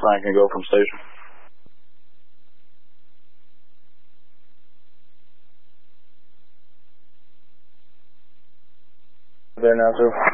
flank and go from station. There now, sir.